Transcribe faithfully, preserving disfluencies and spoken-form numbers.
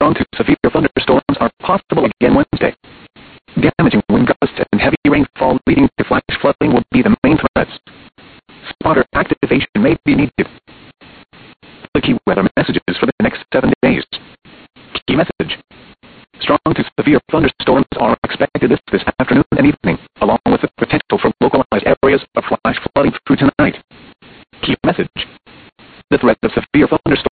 strong to severe thunderstorms are possible again Wednesday. Damaging wind gusts and heavy rainfall leading to flash flooding will be the main threats. Spotter activation may be needed. The key weather messages for the next seven days. Key message. Strong to severe thunderstorms are expected this, this afternoon and evening, along with the potential for localized areas of flash flooding through tonight. Key message. The threat of severe thunderstorms